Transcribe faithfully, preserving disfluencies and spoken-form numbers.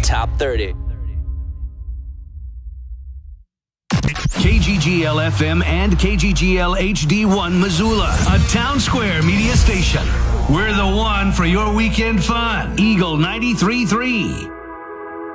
Top thirty. K G G L F M and K G G L H D one Missoula, a Town Square media station. We're the one for your weekend fun. Eagle ninety-three point three.